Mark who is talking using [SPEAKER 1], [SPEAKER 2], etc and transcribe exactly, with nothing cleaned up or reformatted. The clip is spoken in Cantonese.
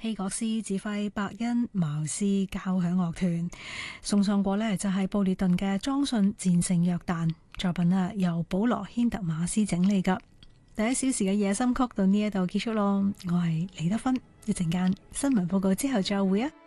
[SPEAKER 1] 希國斯指揮伯恩茅斯交響樂團送上過呢，就係布列頓嘅莊遜戰勝約旦作品啊，由保羅軒特馬斯整理噶。第一小時嘅夜心曲到呢一度結束咯，我係李德芬，一陣間新聞報告之後再會啊。